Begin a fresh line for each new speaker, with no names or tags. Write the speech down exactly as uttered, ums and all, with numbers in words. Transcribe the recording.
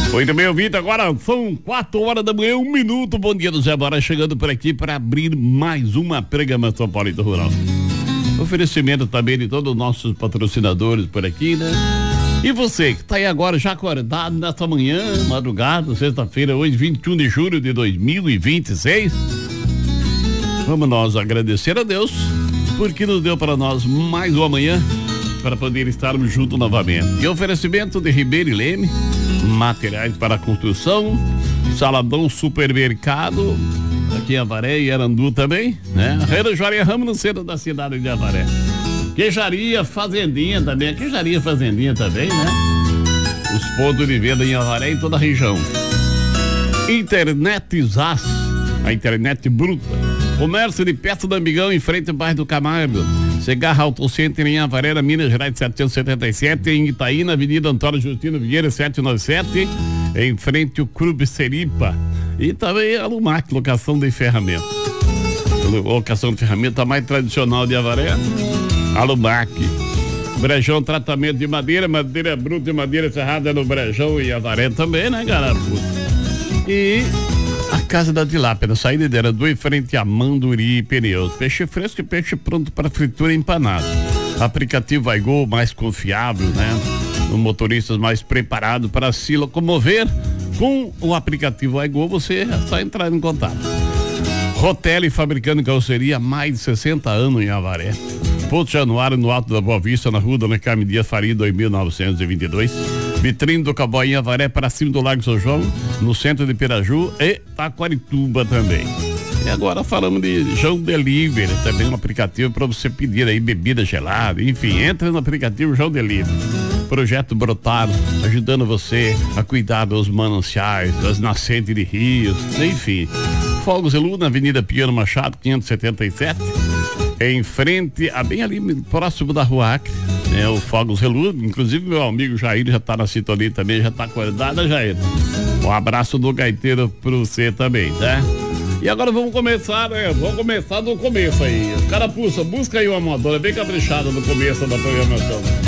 Muito bem, ouvido. Agora são quatro horas da manhã, um minuto. Bom dia do Zé Bora chegando por aqui para abrir mais uma programação Paulista Rural. Oferecimento também de todos os nossos patrocinadores por aqui, né? E você que tá aí agora já acordado nessa manhã, madrugada, sexta-feira, hoje, vinte e um de julho de dois mil e vinte e seis. Vamos nós agradecer a Deus porque nos deu para nós mais uma manhã para poder estarmos juntos novamente. E oferecimento de Ribeiro e Leme, materiais para construção, Saladão Supermercado, aqui em Avaré e Arandu também, né? Relojaria Ramos no centro da cidade de Avaré. Queijaria Fazendinha também, Queijaria Fazendinha também, né? Os pontos de venda em Avaré e toda a região. Internet Zaz, a internet bruta. Comércio de peças do Ambigão em frente ao bairro do Camargo. Cegarra Auto Center em Avaré, Minas Gerais setecentos e setenta e sete, em Itaí, na Avenida Antônio Justino Vieira setecentos e noventa e sete, em frente ao Clube Seripa. E também a Lumac, locação de ferramenta. Locação de ferramenta mais tradicional de Avaré, a Lumac. Brejão, tratamento de madeira, madeira bruta e madeira serrada no Brejão e Avaré também, né, galera? E a Casa da Tilápia, na saída dela do em frente a Manduri Pneus. Peixe fresco e peixe pronto para fritura e empanado. Aplicativo Aigol mais confiável, né? Os motoristas mais preparados para se locomover. Com o aplicativo Aigol, você é só entrar em contato. Rotelle fabricando carroceria há mais de sessenta anos em Avaré. Porto Januário, no Alto da Boa Vista, na rua Dona Carme Dias Faria, dois mil novecentos e vinte e dois. Vitrine do Cowboy em Avaré, para cima do Lago São João, no centro de Piraju e Taquarituba também. E agora falamos de João Delivery, também um aplicativo para você pedir aí bebida gelada, enfim, entra no aplicativo João Delivery. Projeto Brotar, ajudando você a cuidar dos mananciais, das nascentes de rios, enfim. Fogos e Luz, na Avenida Piano Machado, quinhentos e setenta e sete, em frente, a bem ali próximo da Rua Acre, é o Fogos Reluz. Inclusive meu amigo Jair já tá na sintonia também, já tá acordado, Jair. Um abraço do gaiteiro pro você também, tá? E agora vamos começar, né? Vamos começar do começo aí. Os caras, puxa, busca aí uma motora bem caprichada no começo da programação.